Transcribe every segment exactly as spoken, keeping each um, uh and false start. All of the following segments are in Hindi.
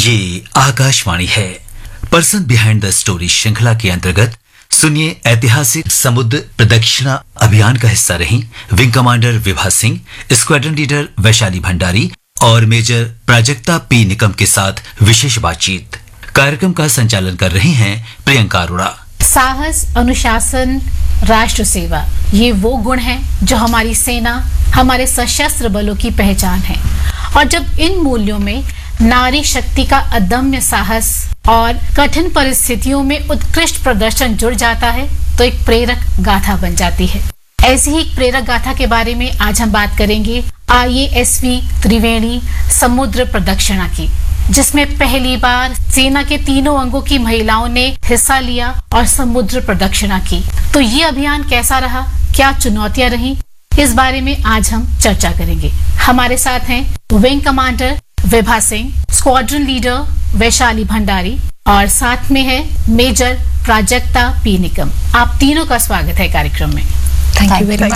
ये आकाशवाणी है। पर्सन बिहाइंड द स्टोरी श्रृंखला के अंतर्गत सुनिए ऐतिहासिक समुद्र प्रदक्षिणा अभियान का हिस्सा रही wing commander Vibha Singh, squadron leader Vaishali Bhandari और मेजर प्राजक्ता पी निकम के साथ विशेष बातचीत। कार्यक्रम का संचालन कर रही हैं प्रियंका अरोड़ा। साहस, अनुशासन, राष्ट्र सेवा, ये वो गुण हैं जो हमारी सेना, हमारे सशस्त्र बलों की पहचान है। और जब इन मूल्यों में नारी शक्ति का अदम्य साहस और कठिन परिस्थितियों में उत्कृष्ट प्रदर्शन जुड़ जाता है तो एक प्रेरक गाथा बन जाती है। ऐसी ही एक प्रेरक गाथा के बारे में आज हम बात करेंगे आई ए एस वी त्रिवेणी समुद्र प्रदक्षिणा की, जिसमें पहली बार सेना के तीनों अंगों की महिलाओं ने हिस्सा लिया और समुद्र प्रदक्षिणा की। तो ये अभियान कैसा रहा, क्या चुनौतियां रही, इस बारे में आज हम चर्चा करेंगे। हमारे साथ हैं wing commander Vibha Singh, squadron leader Vaishali Bhandari और साथ में है मेजर प्राजक्ता पी निकम। आप तीनों का स्वागत है कार्यक्रम में। Thank you very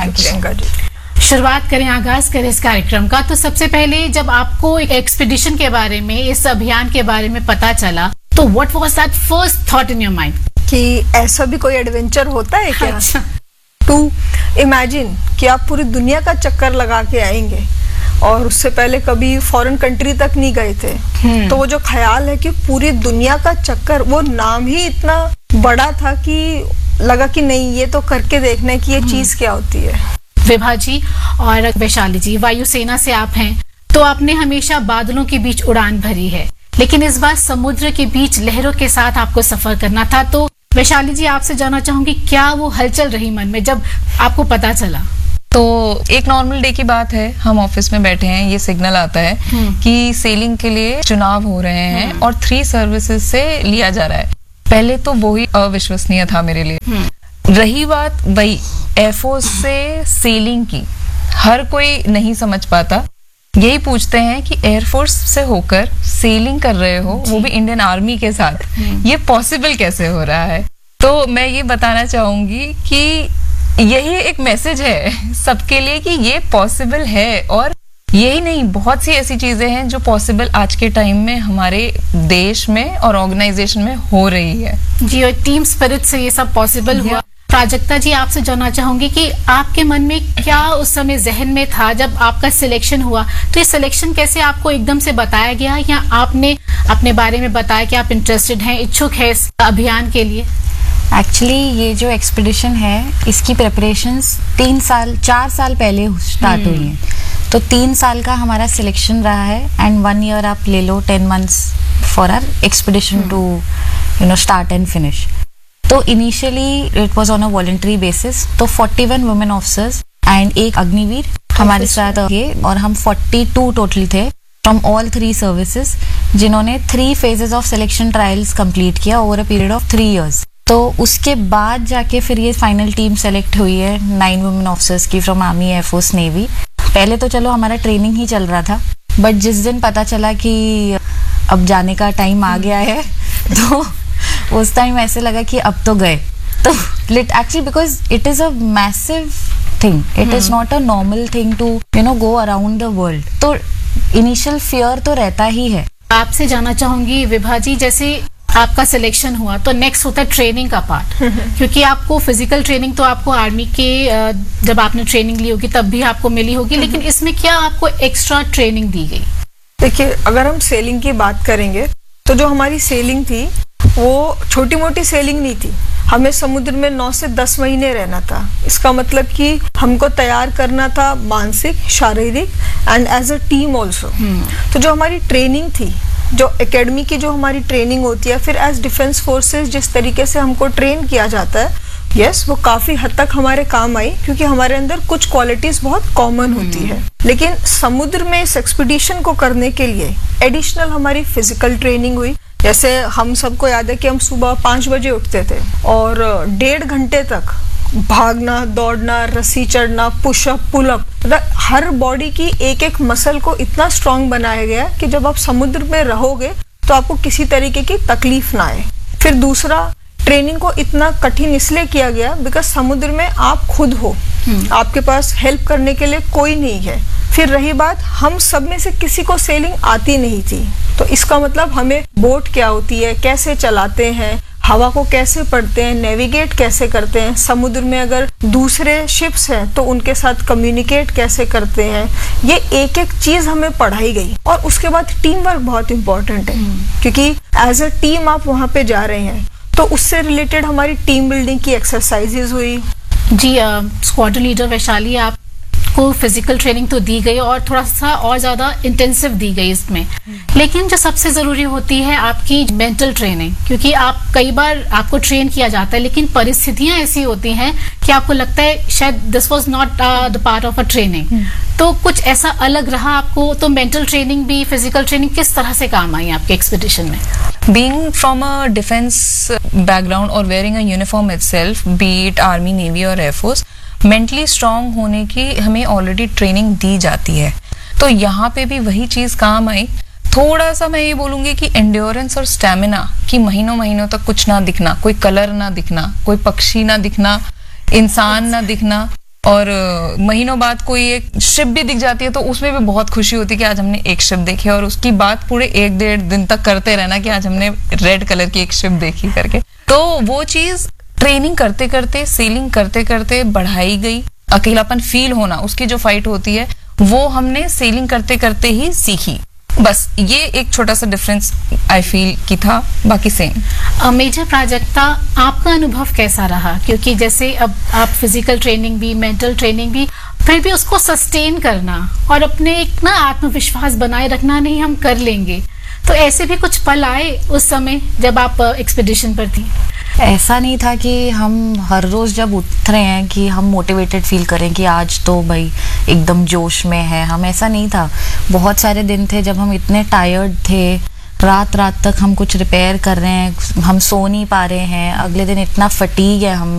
much. शुरुआत करें, आगाज करें इस कार्यक्रम का। तो सबसे पहले जब आपको एक एक्सपीडिशन के बारे में, इस अभियान के बारे में पता चला, तो what was that first thought in your mind कि ऐसा भी कोई एडवेंचर होता है क्या? अच्छा। टू इमेजिन कि आप पूरी दुनिया का चक्कर लगा के आएंगे और उससे पहले कभी फॉरेन कंट्री तक नहीं गए थे, तो वो जो ख्याल है कि पूरी दुनिया का चक्कर, वो नाम ही इतना बड़ा था कि लगा कि नहीं, ये तो करके देखना है कि ये चीज क्या होती है। विभा जी और वैशाली जी, वायुसेना से आप हैं, तो आपने हमेशा बादलों के बीच उड़ान भरी है, लेकिन इस बार समुद्र के बीच लहरों के साथ आपको सफर करना था। तो वैशाली जी, आपसे जानना चाहूंगी, क्या वो हलचल रही मन में जब आपको पता चला? तो एक नॉर्मल डे की बात है, हम ऑफिस में बैठे हैं, ये सिग्नल आता है कि सेलिंग के लिए चुनाव हो रहे हैं और थ्री सर्विसेज से लिया जा रहा है। पहले तो वो ही अविश्वसनीय था मेरे लिए। रही बात वही एयरफोर्स से सेलिंग की, हर कोई नहीं समझ पाता, यही पूछते हैं कि एयरफोर्स से होकर सेलिंग कर रहे हो, वो भी इंडियन आर्मी के साथ, ये पॉसिबल कैसे हो रहा है? तो मैं ये बताना चाहूंगी कि यही एक मैसेज है सबके लिए कि ये पॉसिबल है। और यही नहीं, बहुत सी ऐसी चीजें हैं जो पॉसिबल आज के टाइम में हमारे देश में और ऑर्गेनाइजेशन में हो रही है जी, और टीम स्पिरिट से ये सब पॉसिबल हुआ। प्राजक्ता जी, आपसे जानना चाहूंगी कि आपके मन में क्या उस समय जहन में था जब आपका सिलेक्शन हुआ? तो ये सिलेक्शन कैसे आपको एकदम से बताया गया, या आपने अपने बारे में बताया कि आप इंटरेस्टेड हैं, इच्छुक है इस अभियान के लिए? एक्चुअली ये जो एक्सपीडिशन है, इसकी प्रिपरेशंस तीन साल चार साल पहले स्टार्ट हुई हैं। तो तीन साल का हमारा सिलेक्शन रहा है एंड वन ईयर आप ले लो, ten months for our expedition to you know start and finish. तो initially it was on a voluntary basis. तो इकतालीस वुमेन ऑफिसर्स एंड एक अग्निवीर हमारे साथ ये, और हम बयालीस टोटल थे फ्रॉम ऑल थ्री सर्विसेज, जिन्होंने three phases of selection trials complete किया over a period of three years. तो उसके बाद जाके फिर ये फाइनल टीम सेलेक्ट हुई है नाइन वुमेन ऑफिसर्स की फ्रॉम आर्मी, एयरफोर्स, नेवी। पहले तो चलो हमारा ट्रेनिंग ही चल रहा था, बट जिस दिन पता चला कि अब जाने का टाइम आ गया है, तो उस टाइम ऐसे लगा कि अब तो गए। तो actually because it is a massive thing, it is not a normal thing to you know go around the world. तो इनिशियल फियर तो रहता ही है। आपसे जानना चाहूंगी विभा जी, जैसे आपका सिलेक्शन हुआ तो नेक्स्ट होता है ट्रेनिंग का पार्ट, क्योंकि आपको फिजिकल ट्रेनिंग तो आपको आर्मी के जब आपने ट्रेनिंग ली होगी तब भी आपको मिली होगी, लेकिन इसमें क्या आपको एक्स्ट्रा ट्रेनिंग दी गई? देखिए, अगर हम सेलिंग की बात करेंगे तो जो हमारी सेलिंग थी वो छोटी मोटी सेलिंग नहीं थी। हमें समुद्र में नौ से दस महीने रहना था। इसका मतलब कि हमको तैयार करना था मानसिक, शारीरिक and as a team also. तो जो हमारी ट्रेनिंग थी, जो एकेडमी की जो हमारी ट्रेनिंग होती है, फिर एज डिफेंस फोर्सेस जिस तरीके से हमको ट्रेन किया जाता है, यस, वो काफी हद तक हमारे काम आई, क्योंकि हमारे अंदर कुछ क्वालिटीज बहुत कॉमन होती है। लेकिन समुद्र में इस एक्सपीडिशन को करने के लिए एडिशनल हमारी फिजिकल ट्रेनिंग हुई। जैसे हम सबको याद है कि हम सुबह पाँच बजे उठते थे और डेढ़ घंटे तक भागना, दौड़ना, रस्सी चढ़ना, पुशअप, पुलअप, मतलब हर बॉडी की एक एक मसल को इतना स्ट्रांग बनाया गया कि जब आप समुद्र में रहोगे तो आपको किसी तरीके की तकलीफ ना आए। फिर दूसरा, ट्रेनिंग को इतना कठिन इसलिए किया गया बिकॉज समुद्र में आप खुद हो, आपके पास हेल्प करने के लिए कोई नहीं है। फिर रही बात, हम सब में से किसी को सेलिंग आती नहीं थी, तो इसका मतलब हमें बोट क्या होती है, कैसे चलाते हैं, हवा को कैसे पढ़ते हैं, नेविगेट कैसे करते हैं, समुद्र में अगर दूसरे शिप्स हैं तो उनके साथ कम्युनिकेट कैसे करते हैं, ये एक एक चीज हमें पढ़ाई गई। और उसके बाद टीम वर्क बहुत इंपॉर्टेंट है, क्योंकि एज अ टीम आप वहाँ पे जा रहे हैं, तो उससे रिलेटेड हमारी टीम बिल्डिंग की एक्सरसाइजेज हुई। जी, स्क्वाड्रन लीडर वैशाली, आप को फिजिकल ट्रेनिंग तो दी गई और थोड़ा सा और ज्यादा इंटेंसिव दी गई इसमें, लेकिन जो सबसे जरूरी होती है आपकी मेंटल ट्रेनिंग, क्योंकि आप कई बार आपको ट्रेन किया जाता है लेकिन परिस्थितियां ऐसी होती हैं कि आपको लगता है शायद this was not the part of a training, तो कुछ ऐसा अलग रहा आपको? तो मेंटल ट्रेनिंग भी, फिजिकल ट्रेनिंग किस तरह से काम आई आपके एक्सपीडिशन में? Being from a defense background or wearing a uniform itself, be it army, navy or air force, mentally strong होने की हमें ऑलरेडी ट्रेनिंग दी जाती है। तो यहाँ पे भी वही चीज काम आई। थोड़ा सा मैं ये बोलूंगी कि एंड्योरेंस और स्टैमिना, कि महीनों महीनों तक कुछ ना दिखना, कोई कलर ना दिखना, कोई पक्षी ना दिखना, इंसान ना दिखना, और महीनों बाद कोई एक शिप भी दिख जाती है तो उसमें भी बहुत खुशी होती है कि आज हमने एक शिप देखी, और उसकी बात पूरे एक डेढ़ दिन तक करते रहना कि आज हमने रेड कलर की एक शिप देखी करके। तो वो चीज ट्रेनिंग करते करते, सेलिंग करते करते बढ़ाई गई। अकेलापन फील होना, उसकी जो फाइट होती है वो हमने सेलिंग करते करते ही सीखी। बस ये एक छोटा सा डिफरेंस आई फील की था, बाकी सेम। मेजर प्राजक्ता, आपका अनुभव कैसा रहा? क्योंकि जैसे अब आप फिजिकल ट्रेनिंग भी, मेंटल ट्रेनिंग भी, फिर भी उसको सस्टेन करना और अपने एक ना आत्मविश्वास बनाए रखना, नहीं हम कर लेंगे, तो ऐसे भी कुछ पल आए उस समय जब आप एक्सपीडिशन पर थी? ऐसा नहीं था कि हम हर रोज जब उठ रहे हैं कि हम मोटिवेटेड फील करें कि आज तो भाई एकदम जोश में है हम, ऐसा नहीं था। बहुत सारे दिन थे जब हम इतने टायर्ड थे, रात रात तक हम कुछ रिपेयर कर रहे हैं, हम सो नहीं पा रहे हैं, अगले दिन इतना फटीग है हम